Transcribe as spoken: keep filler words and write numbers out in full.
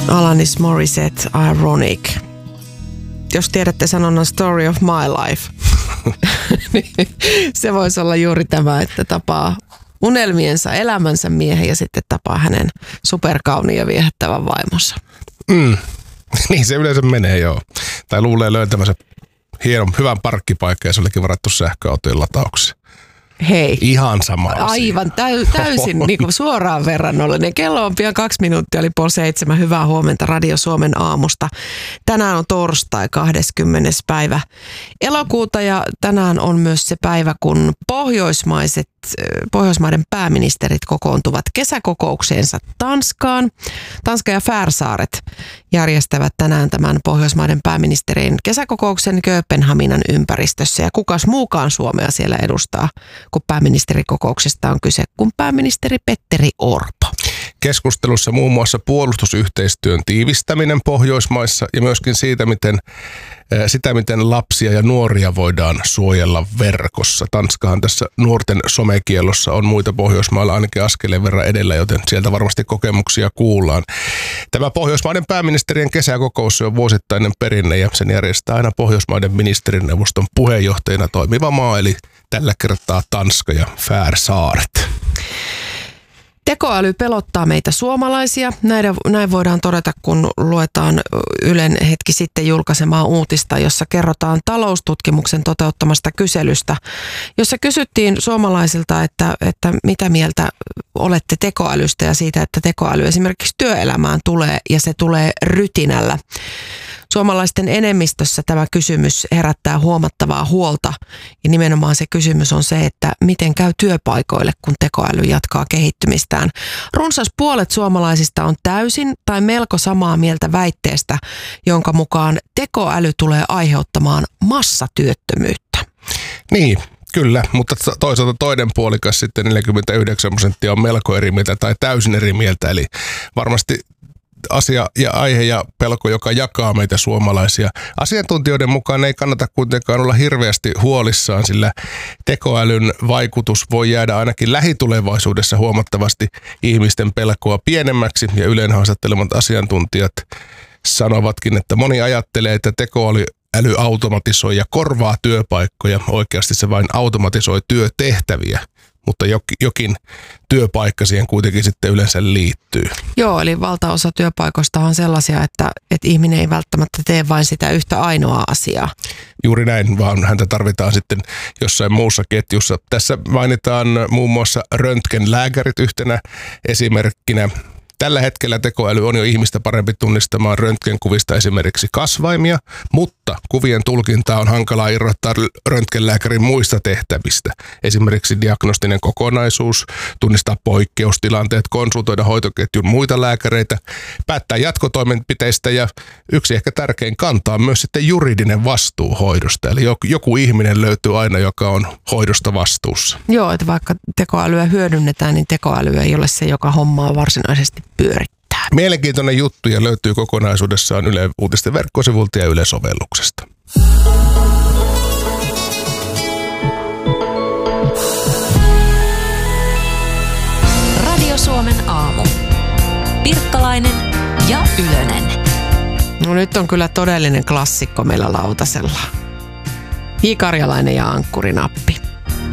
Alanis Morissette, Ironic. Jos tiedätte sanonnan story of my life, niin se voisi olla juuri tämä, että tapaa unelmiensa, elämänsä miehen ja sitten tapaa hänen superkauniin ja viehättävän vaimonsa. Mm. Niin se yleensä menee, joo. Tai luulee löytämänsä hienon, hyvän parkkipaikan ja se olikin varattu sähköautojen lataukseen. Hei. Ihan sama asia. Aivan täy, täysin niin kuin suoraan verrannollinen. Kello on pian kaksi minuuttia, oli puoli seitsemän. Hyvää huomenta Radio Suomen aamusta. Tänään on torstai kahdeskymmenes päivä elokuuta ja tänään on myös se päivä, kun pohjoismaiset, Pohjoismaiden pääministerit kokoontuvat kesäkokoukseensa Tanskaan. Tanska ja Färsaaret järjestävät tänään tämän Pohjoismaiden pääministerien kesäkokouksen Kööpenhaminan ympäristössä. Ja kukas muukaan Suomea siellä edustaa, kun pääministerikokouksesta on kyse, kun pääministeri Petteri Orpo. Keskustelussa muun muassa puolustusyhteistyön tiivistäminen Pohjoismaissa ja myöskin siitä, miten, sitä, miten lapsia ja nuoria voidaan suojella verkossa. Tanskahan tässä nuorten somekielossa on muita Pohjoismailla ainakin askeleen verran edellä, joten sieltä varmasti kokemuksia kuullaan. Tämä Pohjoismaiden pääministerien kesäkokous on vuosittainen perinne ja sen järjestää aina Pohjoismaiden ministerineuvoston puheenjohtajana toimiva maa, eli tällä kertaa Tanska ja Färsaaret. Tekoäly pelottaa meitä suomalaisia. Näin, näin voidaan todeta, kun luetaan Ylen hetki sitten julkaisemaa uutista, jossa kerrotaan taloustutkimuksen toteuttamasta kyselystä, jossa kysyttiin suomalaisilta, että, että mitä mieltä olette tekoälystä ja siitä, että tekoäly esimerkiksi työelämään tulee ja se tulee rytinällä. Suomalaisten enemmistössä tämä kysymys herättää huomattavaa huolta ja nimenomaan se kysymys on se, että miten käy työpaikoille, kun tekoäly jatkaa kehittymistään. Runsas puolet suomalaisista on täysin tai melko samaa mieltä väitteestä, jonka mukaan tekoäly tulee aiheuttamaan massatyöttömyyttä. Niin. Kyllä, mutta toisaalta toinen puolikas sitten neljäkymmentäyhdeksän prosenttia on melko eri mieltä tai täysin eri mieltä, eli varmasti asia ja aihe ja pelko, joka jakaa meitä suomalaisia. Asiantuntijoiden mukaan ei kannata kuitenkaan olla hirveästi huolissaan, sillä tekoälyn vaikutus voi jäädä ainakin lähitulevaisuudessa huomattavasti ihmisten pelkoa pienemmäksi, ja Ylen haastattelemat asiantuntijat sanovatkin, että moni ajattelee, että tekoäly Äly automatisoi ja korvaa työpaikkoja. Oikeasti se vain automatisoi työtehtäviä, mutta jokin työpaikka siihen kuitenkin sitten yleensä liittyy. Joo, eli valtaosa työpaikoista on sellaisia, että, että ihminen ei välttämättä tee vain sitä yhtä ainoaa asiaa. Juuri näin, vaan häntä tarvitaan sitten jossain muussa ketjussa. Tässä mainitaan muun muassa röntgenlääkärit yhtenä esimerkkinä. Tällä hetkellä tekoäly on jo ihmistä parempi tunnistamaan röntgenkuvista esimerkiksi kasvaimia, mutta kuvien tulkintaa on hankalaa irrottaa röntgenlääkärin muista tehtävistä. Esimerkiksi diagnostinen kokonaisuus, tunnistaa poikkeustilanteet, konsultoida hoitoketjun muita lääkäreitä, päättää jatkotoimenpiteistä ja yksi ehkä tärkein kantaa myös sitten juridinen vastuu hoidosta. Eli joku ihminen löytyy aina, joka on hoidosta vastuussa. Joo, että vaikka tekoälyä hyödynnetään, niin tekoäly ei ole se, joka hommaa varsinaisesti pyörittää. Mielenkiintoinen juttu ja löytyy kokonaisuudessaan Yle Uutisten verkkosivulta ja Yle-sovelluksesta. Radio Suomen aamu. Pirkkalainen ja Ylönen. No nyt on kyllä todellinen klassikko meillä lautasella. J. Karjalainen ja ankkurinappi.